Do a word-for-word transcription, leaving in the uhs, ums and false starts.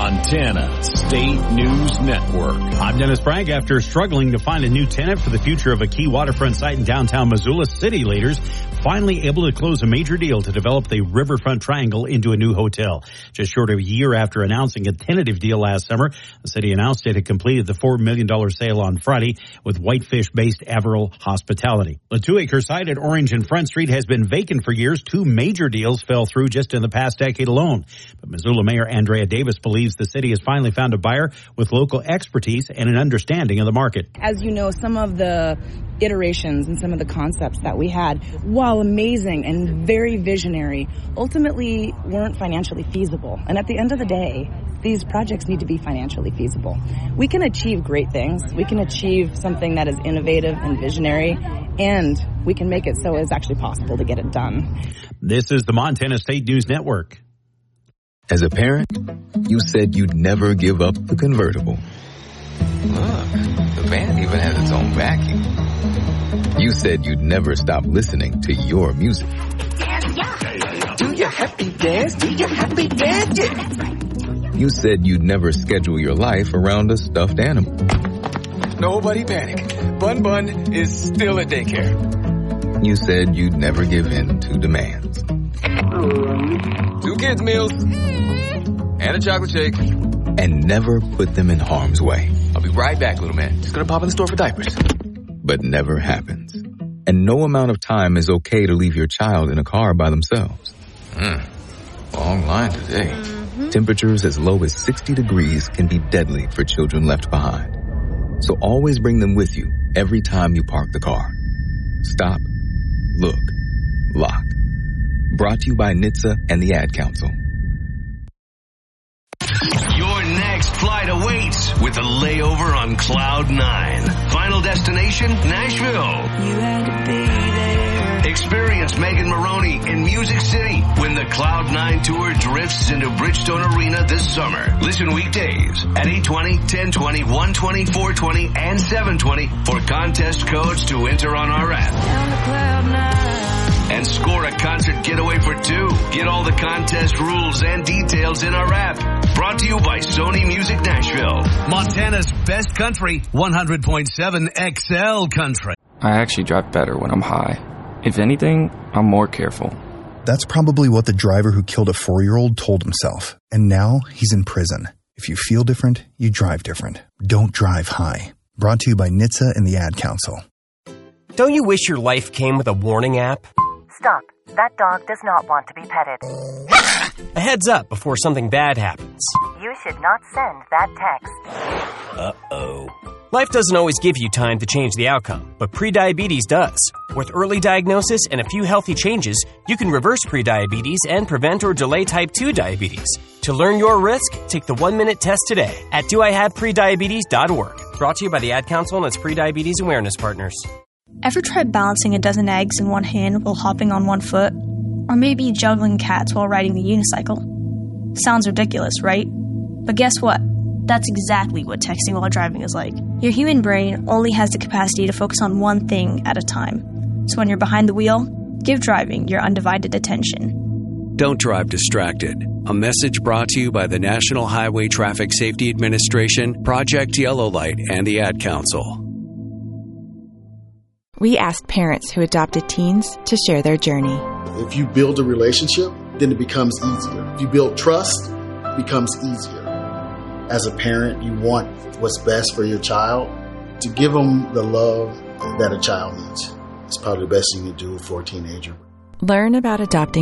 Montana State News Network. I'm Dennis Bragg. After struggling to find a new tenant for the future of a key waterfront site in downtown Missoula, city leaders finally able to close a major deal to develop the Riverfront Triangle into a new hotel. Just short of a year after announcing a tentative deal last summer, the city announced it had completed the four million dollars sale on Friday with Whitefish-based Averill Hospitality. The two-acre site at Orange and Front Street has been vacant for years. Two major deals fell through just in the past decade alone. But Missoula Mayor Andrea Davis believes the city has finally found a buyer with local expertise and an understanding of the market. As you know, some of the iterations and some of the concepts that we had, while amazing and very visionary, ultimately weren't financially feasible. And at the end of the day, these projects need to be financially feasible. We can achieve great things. We can achieve something that is innovative and visionary, and we can make it so it's actually possible to get it done. This is the Montana State News Network. As a parent, you said you'd never give up the convertible. Look, the van even has its own vacuum. You said you'd never stop listening to your music. Do your happy dance, do your happy dance. Yeah. You said you'd never schedule your life around a stuffed animal. Nobody panic. Bun Bun is still at daycare. You said you'd never give in to demands. Two kids' meals and a chocolate shake. And never put them in harm's way. I'll be right back, little man. Just gonna pop in the store for diapers. But never happens. And no amount of time is okay to leave your child in a car by themselves. Mm. Long line today. Mm-hmm. Temperatures as low as sixty degrees can be deadly for children left behind. So always bring them with you every time you park the car. Stop, look, lock. Brought to you by N H T S A and the Ad Council. Your next flight awaits with a layover on Cloud nine. Final destination, Nashville. You had to be there. Experience Megan Maroney in Music City when the Cloud nine Tour drifts into Bridgestone Arena this summer. Listen weekdays at eight twenty, ten twenty, one twenty, four twenty, and seven twenty for contest codes to enter on our app. Down to Cloud nine. And score a concert getaway for two. Get all the contest rules and details in our app. Brought to you by Sony Music Nashville. Montana's best country, one hundred point seven X L Country. I actually drive better when I'm high. If anything, I'm more careful. That's probably what the driver who killed a four-year-old told himself. And now he's in prison. If you feel different, you drive different. Don't drive high. Brought to you by N H T S A and the Ad Council. Don't you wish your life came with a warning app? Stop. That dog does not want to be petted. A heads up before something bad happens. You should not send that text. Uh-oh. Life doesn't always give you time to change the outcome, but prediabetes does. With early diagnosis and a few healthy changes, you can reverse prediabetes and prevent or delay type two diabetes. To learn your risk, take the one-minute test today at do I have prediabetes dot org. Brought to you by the Ad Council and its prediabetes awareness partners. Ever tried balancing a dozen eggs in one hand while hopping on one foot? Or maybe juggling cats while riding the unicycle? Sounds ridiculous, right? But guess what? That's exactly what texting while driving is like. Your human brain only has the capacity to focus on one thing at a time. So when you're behind the wheel, give driving your undivided attention. Don't drive distracted. A message brought to you by the National Highway Traffic Safety Administration, Project Yellow Light, and the Ad Council. We asked parents who adopted teens to share their journey. If you build a relationship, then it becomes easier. If you build trust, it becomes easier. As a parent, you want what's best for your child. To give them the love that a child needs. It's probably the best you can do for a teenager. Learn about adopting